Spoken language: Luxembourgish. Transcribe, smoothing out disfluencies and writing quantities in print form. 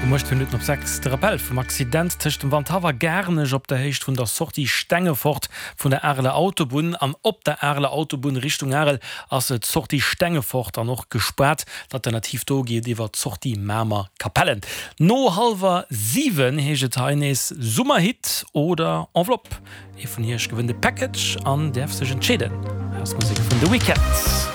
Mocht 5 op 6 der Appell vum Accident techt dem Wandhawer garneg op der Hecht vun der Sorti Stenge fort vun der Erle Autobun an op der Erle Autobun Richtung Erl ass et Sorti Stenge fort an noch gesperrt, alternativ dogiet iwwer Sorti Mämer Kapellen. No 6:30 heget Heinees Summerhit oder Envelopp. E vun hirch gewënde Package an derf sech entscheden. Musik vun The Weekend.